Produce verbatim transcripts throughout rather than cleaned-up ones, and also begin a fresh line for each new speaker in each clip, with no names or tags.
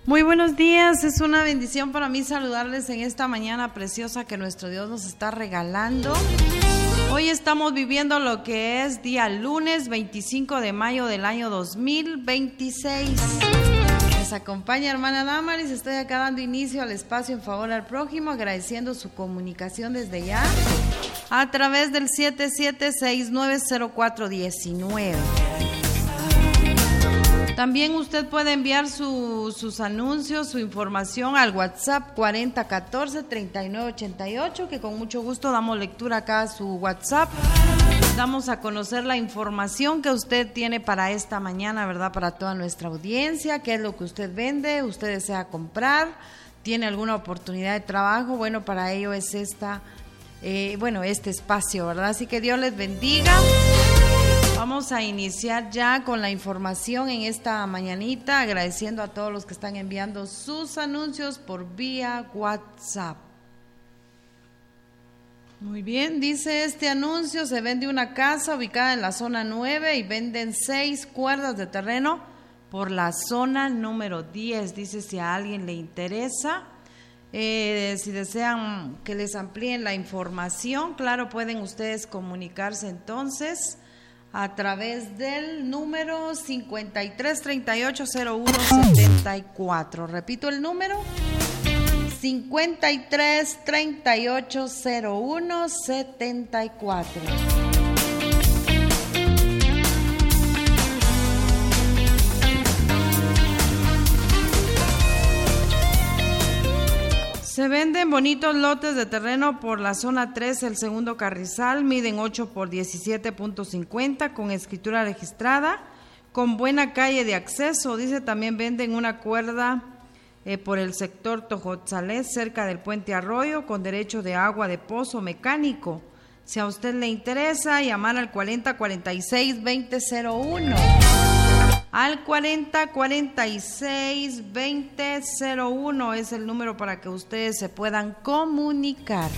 Muy buenos días, es una bendición para mí saludarles en esta mañana preciosa que nuestro Dios nos está regalando. Hoy estamos viviendo lo que es día lunes veinticinco de mayo del año dos mil veintiséis. Les acompaña hermana Damaris, estoy acá dando inicio al espacio en favor al prójimo, agradeciendo su comunicación desde ya a través del siete siete seis nueve cero cuatro uno nueve. También usted puede enviar su, sus anuncios, su información al WhatsApp cuarenta catorce treinta y nueve ochenta y ocho, que con mucho gusto damos lectura acá a su WhatsApp. Damos a conocer la información que usted tiene para esta mañana, ¿verdad? Para toda nuestra audiencia, qué es lo que usted vende, usted desea comprar, tiene alguna oportunidad de trabajo. Bueno, para ello es esta, eh, bueno, este espacio, ¿verdad? Así que Dios les bendiga. Vamos a iniciar ya con la información en esta mañanita, agradeciendo a todos los que están enviando sus anuncios por vía WhatsApp. Muy bien, dice este anuncio: se vende una casa ubicada en la zona nueve y venden seis cuerdas de terreno por la zona número diez. Dice si a alguien le interesa, eh, si desean que les amplíen la información, claro, pueden ustedes comunicarse entonces a través del número cincuenta y tres treinta y ocho cero uno setenta y cuatro. Repito el número: cincuenta y tres treinta y ocho cero uno setenta y cuatro. Se venden bonitos lotes de terreno por la zona tres, el segundo carrizal, miden ocho por diecisiete punto cincuenta, con escritura registrada, con buena calle de acceso. Dice también venden una cuerda eh, por el sector Tojotzalés, cerca del puente Arroyo, con derecho de agua de pozo mecánico. Si a usted le interesa, llamar al cuarenta cuarenta y seis veinte cero uno. Al cuarenta cuarenta y seis veinte cero uno es el número para que ustedes se puedan comunicar.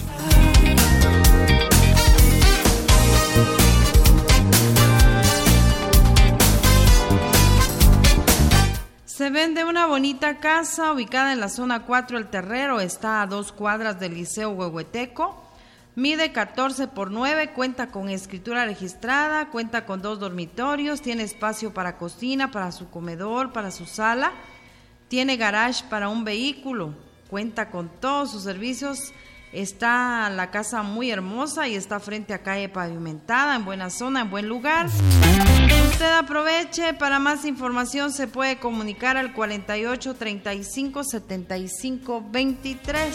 Se vende una bonita casa ubicada en la zona cuatro, El Terrero, está a dos cuadras del Liceo Huehueteco. Mide catorce por nueve, cuenta con escritura registrada, cuenta con dos dormitorios, tiene espacio para cocina, para su comedor, para su sala, tiene garage para un vehículo, cuenta con todos sus servicios. Está la casa muy hermosa y está frente a calle pavimentada, en buena zona, en buen lugar. Usted aproveche. Para más información se puede comunicar al cuarenta y ocho treinta y cinco setenta y cinco veintitrés.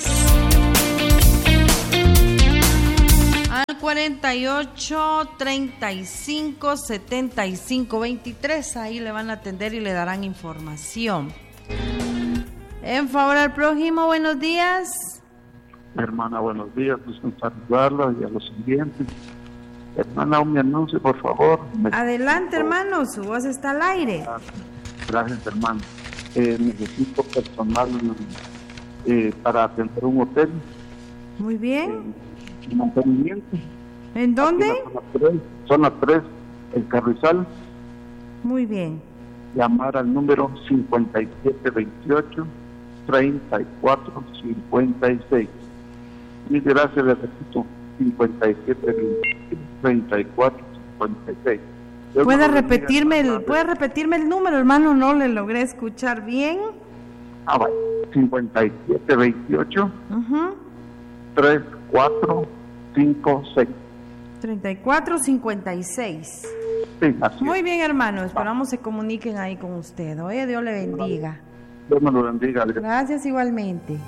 Al cuarenta y ocho treinta y cinco setenta y cinco veintitrés, ahí le van a atender y le darán información. En favor al prójimo, buenos días.
Hermana, buenos días, gusto en saludarla y a los siguientes. Hermana, un anuncio, por favor.
Adelante, hermano, su voz está al aire.
Gracias, hermano. Eh, necesito personal eh, para atender un hotel.
Muy bien.
Eh, mantenimiento.
¿En dónde?
Zona tres, zona tres, El Carrizal.
Muy bien.
Llamar al número cincuenta y siete veintiocho treinta y cuatro cincuenta y seis. Mil gracias, le repito, cincuenta y siete veintiocho treinta y cuatro cincuenta y seis.
¿Puede repetirme el, ¿Puede repetirme el número, hermano? No le logré escuchar bien.
Ah, vale. cincuenta y siete veintiocho treinta y cuatro cincuenta y seis.
treinta y cuatro cincuenta y seis.
Sí, así
Muy
es.
bien, hermano, esperamos se comuniquen ahí con usted. Oye, Dios le bendiga.
Dios me lo bendiga.
Gracias igualmente.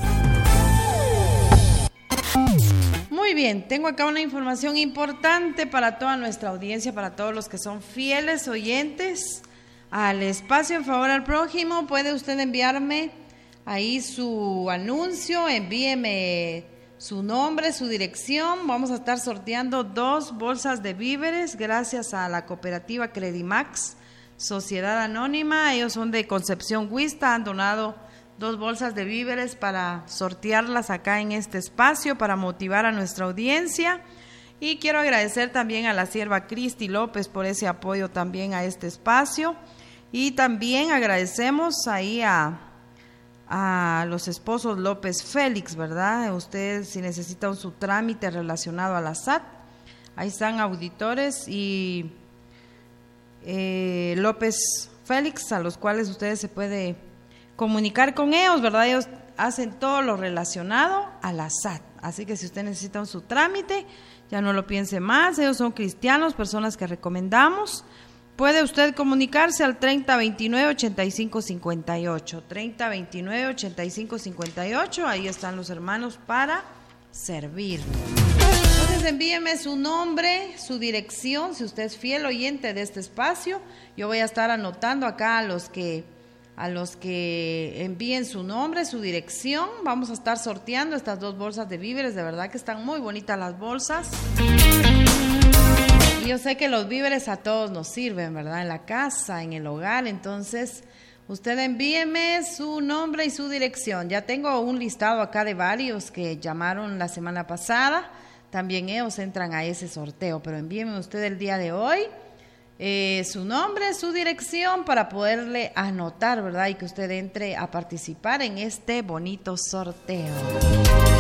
Muy bien, tengo acá una información importante para toda nuestra audiencia, para todos los que son fieles oyentes al espacio en favor al prójimo. Puede usted enviarme ahí su anuncio, envíeme su nombre, su dirección. Vamos a estar sorteando dos bolsas de víveres gracias a la cooperativa Credimax, Sociedad Anónima. Ellos son de Concepción Huista, han donado dos bolsas de víveres para sortearlas acá en este espacio, para motivar a nuestra audiencia. Y quiero agradecer también a la sierva Cristi López por ese apoyo también a este espacio. Y también agradecemos ahí a, a los esposos López Félix, ¿verdad? Usted si necesita su trámite relacionado a la S A T, ahí están auditores y eh, López Félix, a los cuales ustedes se puede comunicar con ellos, ¿verdad? Ellos hacen todo lo relacionado a la S A T, así que si usted necesita su trámite, ya no lo piense más, ellos son cristianos, personas que recomendamos. Puede usted comunicarse al treinta veintinueve ochenta y cinco cincuenta y ocho, treinta veintinueve ochenta y cinco cincuenta y ocho, ahí están los hermanos para servirle. Entonces envíeme su nombre, su dirección, si usted es fiel oyente de este espacio, yo voy a estar anotando acá a los que, a los que envíen su nombre, su dirección, vamos a estar sorteando estas dos bolsas de víveres, de verdad que están muy bonitas las bolsas. Y yo sé que los víveres a todos nos sirven, ¿verdad? En la casa, en el hogar, entonces usted envíeme su nombre y su dirección. Ya tengo un listado acá de varios que llamaron la semana pasada, también ellos entran a ese sorteo, pero envíeme usted el día de hoy eh, su nombre, su dirección para poderle anotar, ¿verdad? Y que usted entre a participar en este bonito sorteo.